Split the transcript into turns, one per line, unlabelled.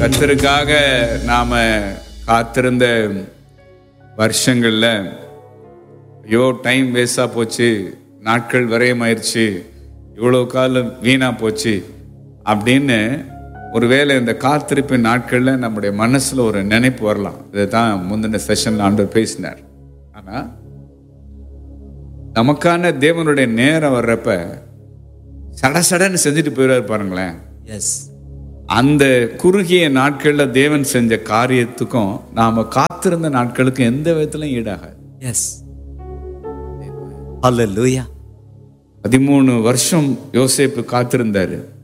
கர்த்தருக்காக நாம காத்திருந்த வருஷங்கள்ல ஐயோ டைம் வேஸ்டா போச்சு, நாட்கள் விரயமாயிருச்சு, இவ்வளோ காலம் வீணா போச்சு அப்படின்னு ஒருவேளை இந்த காத்திருப்பின் நாட்கள்ல நம்முடைய மனசுல ஒரு நினைப்பு வரலாம். இதுதான் முந்தின செஷன்ல ஆண்டவர் பேசினார். ஆனா நமக்கான தேவனுடைய நேரம் வர்றப்ப சடசடன்னு செஞ்சுட்டு போயிடுவார் பாருங்களேன்.
எஸ்,
அந்த குறுகிய நாட்கள்ல தேவன் செஞ்ச காரியத்துக்கும் நாம காத்திருந்த நாட்களுக்கும் எந்த விதத்திலும் ஈடாகாது.
எஸ், ஹல்லேலூயா.
13 வருஷம் யோசேப்பு காத்திருந்தாரு.